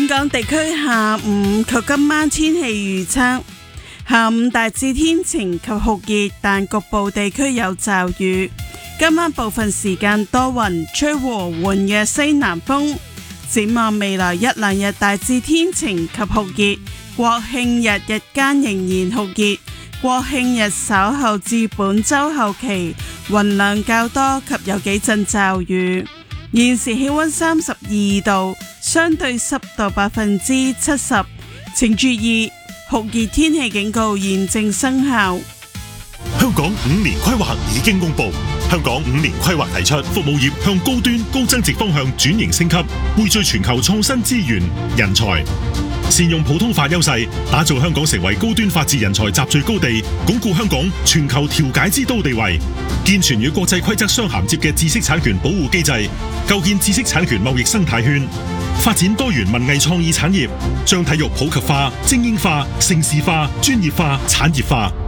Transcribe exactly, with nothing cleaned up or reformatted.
港地區下午及今晚天氣預測：下午大致天晴及酷熱，但局部地區有驟雨。今晚部分時間多雲，吹和緩嘅西南風。展望未來一兩日大致天晴及酷熱，國慶日日間仍然酷熱。國慶日稍後至本週後期雲量較多及有幾陣驟雨。現時氣溫三十二度，相對濕度百分之七十，請注意酷熱天氣警告現正生效。 香港五年規劃已經公布，香港五年規劃提出服務業向高端高增值方向轉型升級，匯聚全球創新資源、人才，善用普通法優勢，打造香港成為高端法治人才集聚高地，鞏固香港全球調解之都地位，健全與國際規則相銜接嘅知識產權保護機制，構建知識產權貿易生態圈，發展多元文藝創意產業，將體育普及化、精英化、盛事化、專業化、產業化。